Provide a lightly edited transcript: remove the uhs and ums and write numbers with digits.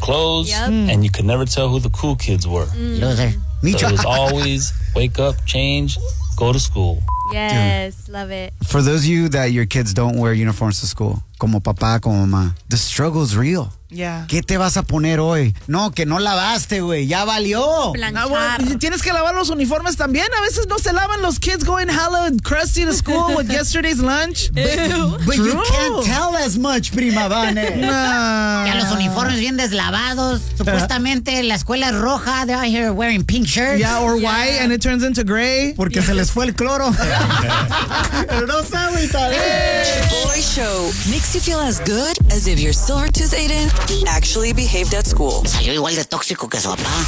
clothes, and you could never tell who the cool kids were. Loser. So it was always wake up, change, go to school. Yes, love it. For those of you that your kids don't wear uniforms to school, como papá, como mamá, the struggle's real. Yeah. ¿Qué te vas a poner hoy? No, que no lavaste, güey. Ya valió. Planchar. Well, tienes que lavar los uniformes también. A veces no se lavan los kids going hella crusty to school with yesterday's lunch. But you can't tell as much, prima Vane. Ya los uniformes bien deslavados. Supuestamente la escuela es roja. They're out here wearing pink shirts. Yeah, or white, and it turns into gray. Porque se les fue el cloro. Pero no sabe, Boy Show makes you feel as good as if your silver tooth Aiden actually behaved at school. Salió igual de tóxico que su papá.